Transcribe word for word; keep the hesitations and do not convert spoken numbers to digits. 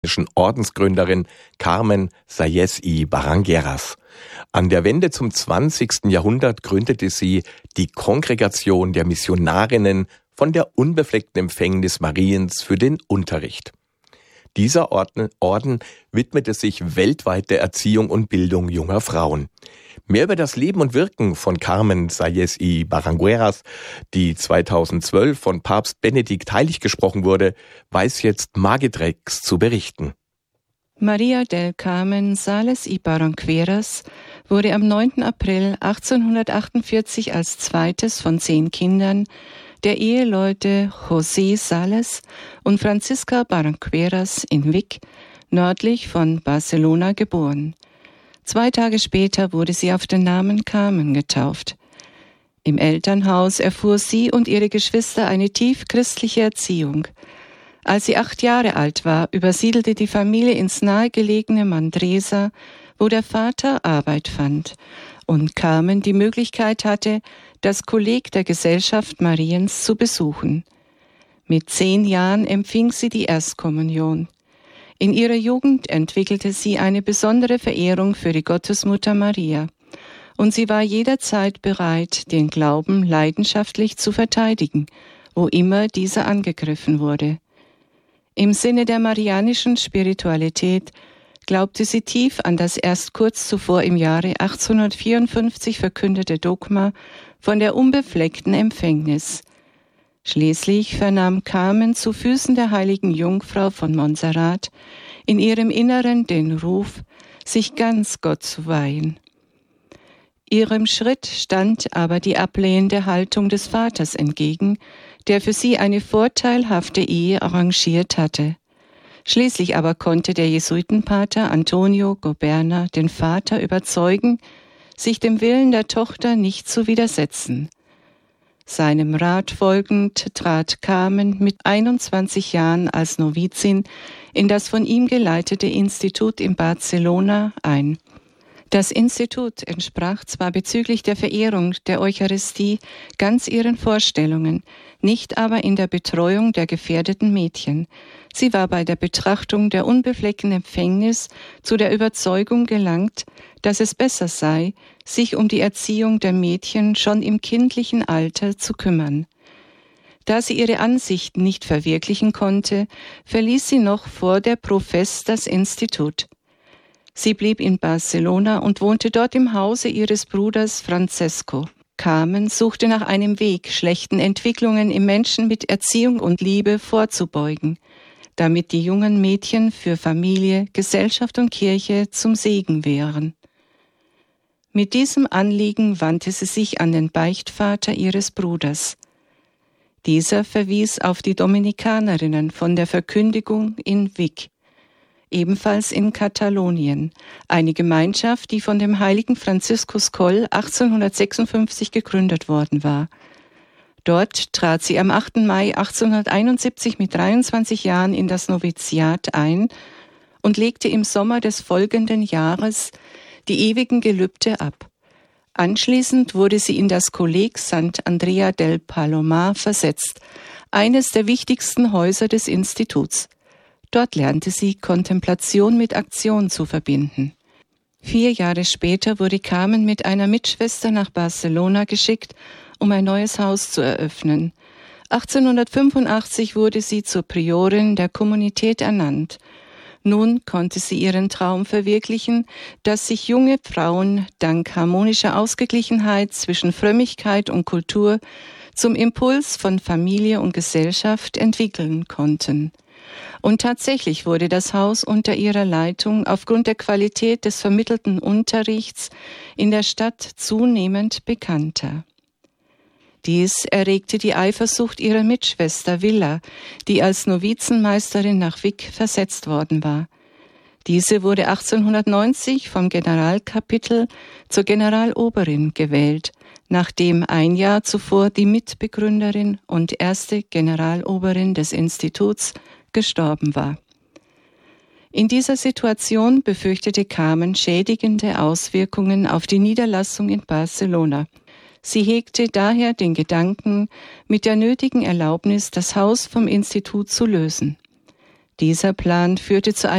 Ordensgründerin Carmen Sáenz y Barangueras. An der Wende zum zwanzigsten Jahrhundert gründete sie die Kongregation der Missionarinnen von der unbefleckten Empfängnis Mariens für den Unterricht. Dieser Orden, Orden widmete sich weltweit der Erziehung und Bildung junger Frauen. Mehr über das Leben und Wirken von Carmen Sáenz y Barangueras, die zweitausendzwölf von Papst Benedikt heilig gesprochen wurde, weiß jetzt Margit Rex zu berichten. María del Carmen Sáenz y Barangueras wurde am neunten April achtzehnhundertachtundvierzig als zweites von zehn Kindern der Eheleute José Sáenz und Francisca Barangueras in Vic, nördlich von Barcelona, geboren. Zwei Tage später wurde sie auf den Namen Carmen getauft. Im Elternhaus erfuhr sie und ihre Geschwister eine tief christliche Erziehung. Als sie acht Jahre alt war, übersiedelte die Familie ins nahegelegene Manresa, wo der Vater Arbeit fand und Carmen die Möglichkeit hatte, das Kolleg der Gesellschaft Mariens zu besuchen. Mit zehn Jahren empfing sie die Erstkommunion. In ihrer Jugend entwickelte sie eine besondere Verehrung für die Gottesmutter Maria, und sie war jederzeit bereit, den Glauben leidenschaftlich zu verteidigen, wo immer dieser angegriffen wurde. Im Sinne der marianischen Spiritualität glaubte sie tief an das erst kurz zuvor im Jahre achtzehnhundertvierundfünfzig verkündete Dogma von der unbefleckten Empfängnis. Schließlich vernahm Carmen zu Füßen der heiligen Jungfrau von Montserrat in ihrem Inneren den Ruf, sich ganz Gott zu weihen. Ihrem Schritt stand aber die ablehnende Haltung des Vaters entgegen, der für sie eine vorteilhafte Ehe arrangiert hatte. Schließlich aber konnte der Jesuitenpater Antonio Goberna den Vater überzeugen, sich dem Willen der Tochter nicht zu widersetzen. Seinem Rat folgend trat Carmen mit einundzwanzig Jahren als Novizin in das von ihm geleitete Institut in Barcelona ein. Das Institut entsprach zwar bezüglich der Verehrung der Eucharistie ganz ihren Vorstellungen, nicht aber in der Betreuung der gefährdeten Mädchen. Sie war bei der Betrachtung der unbefleckten Empfängnis zu der Überzeugung gelangt, dass es besser sei, sich um die Erziehung der Mädchen schon im kindlichen Alter zu kümmern. Da sie ihre Ansichten nicht verwirklichen konnte, verließ sie noch vor der Profess das Institut. Sie blieb in Barcelona und wohnte dort im Hause ihres Bruders Francesco. Carmen suchte nach einem Weg, schlechten Entwicklungen im Menschen mit Erziehung und Liebe vorzubeugen, damit die jungen Mädchen für Familie, Gesellschaft und Kirche zum Segen wären. Mit diesem Anliegen wandte sie sich an den Beichtvater ihres Bruders. Dieser verwies auf die Dominikanerinnen von der Verkündigung in Vic, ebenfalls in Katalonien, eine Gemeinschaft, die von dem heiligen Franziskus Coll achtzehnhundertsechsundfünfzig gegründet worden war. Dort trat sie am achten Mai achtzehnhunderteinundsiebzig mit dreiundzwanzig Jahren in das Noviziat ein und legte im Sommer des folgenden Jahres die ewigen Gelübde ab. Anschließend wurde sie in das Kolleg Sant Andrea del Palomar versetzt, eines der wichtigsten Häuser des Instituts. Dort lernte sie, Kontemplation mit Aktion zu verbinden. Vier Jahre später wurde Carmen mit einer Mitschwester nach Barcelona geschickt, um ein neues Haus zu eröffnen. achtzehnhundertfünfundachtzig wurde sie zur Priorin der Kommunität ernannt. Nun konnte sie ihren Traum verwirklichen, dass sich junge Frauen dank harmonischer Ausgeglichenheit zwischen Frömmigkeit und Kultur zum Impuls von Familie und Gesellschaft entwickeln konnten. Und tatsächlich wurde das Haus unter ihrer Leitung aufgrund der Qualität des vermittelten Unterrichts in der Stadt zunehmend bekannter. Dies erregte die Eifersucht ihrer Mitschwester Villa, die als Novizenmeisterin nach Vic versetzt worden war. Diese wurde achtzehnhundertneunzig vom Generalkapitel zur Generaloberin gewählt, nachdem ein Jahr zuvor die Mitbegründerin und erste Generaloberin des Instituts gestorben war. In dieser Situation befürchtete Carmen schädigende Auswirkungen auf die Niederlassung in Barcelona. Sie hegte daher den Gedanken, mit der nötigen Erlaubnis das Haus vom Institut zu lösen. Dieser Plan führte zu